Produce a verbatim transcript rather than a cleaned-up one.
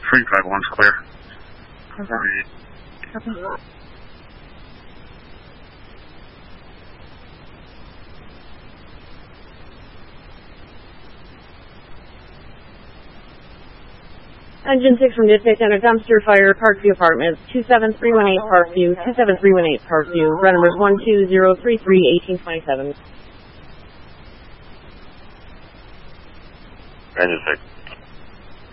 three five one's clear. Copy. Copy. Engine six from dispatch on a dumpster fire, Parkview Apartments, two seven three one eight Parkview, two seven three one eight Parkview, run numbers one two zero three three eighteen twenty-seven. Engine six.